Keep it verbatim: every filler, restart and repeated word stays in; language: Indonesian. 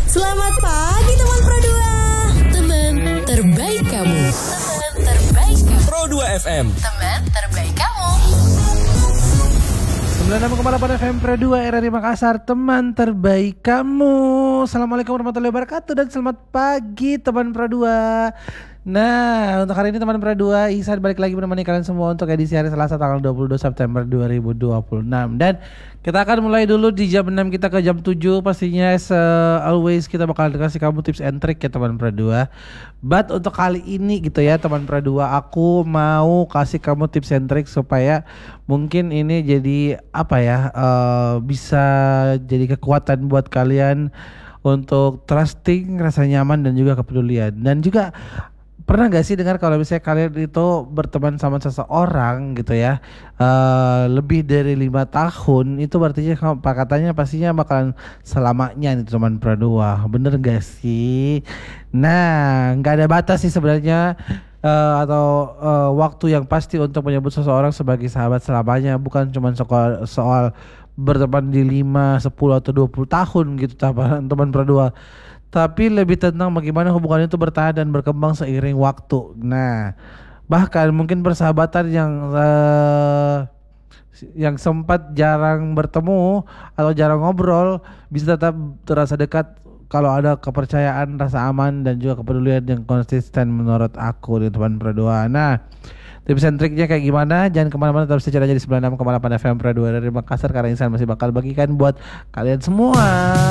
Selamat pagi teman Pro dua. Teman terbaik kamu. Teman terbaik kamu. Pro dua F M. Teman terbaik kamu. sembilan puluh enam koma delapan F M Pro dua R R I Makassar, teman terbaik kamu. Assalamualaikum warahmatullahi wabarakatuh dan selamat pagi teman Pro dua. Nah, untuk hari ini teman Pro dua, Ihsan balik lagi menemani kalian semua untuk edisi hari Selasa tanggal dua puluh dua September dua ribu dua puluh enam. Dan kita akan mulai dulu di jam enam kita ke jam tujuh. Pastinya as uh, always kita bakal kasih kamu tips and trick ya teman Pro dua. But untuk kali ini gitu ya teman Pro dua, aku mau kasih kamu tips and trick supaya mungkin ini jadi apa ya, uh, bisa jadi kekuatan buat kalian untuk trusting, rasa nyaman dan juga kepedulian. Dan juga pernah gak sih dengar kalau misalnya kalian itu berteman sama seseorang gitu ya, uh, lebih dari lima tahun, itu artinya katanya pastinya bakalan selamanya nih teman Pro dua. Bener gak sih? Nah, gak ada batas sih sebenarnya uh, atau uh, waktu yang pasti untuk menyebut seseorang sebagai sahabat selamanya. Bukan cuma soal, soal berteman di lima, sepuluh atau dua puluh tahun gitu teman Pro dua. Tapi lebih tentang bagaimana hubungan itu bertahan dan berkembang seiring waktu. Nah, bahkan mungkin persahabatan yang uh, yang sempat jarang bertemu atau jarang ngobrol bisa tetap terasa dekat kalau ada kepercayaan, rasa aman dan juga kepedulian yang konsisten menurut aku di teman Pro dua. Nah, tips and triknya kayak gimana? Jangan kemana-mana, tetap secara aja di sembilan puluh enam koma delapan F M Pro dua dari Makassar, karena Ihsan masih bakal bagikan buat kalian semua.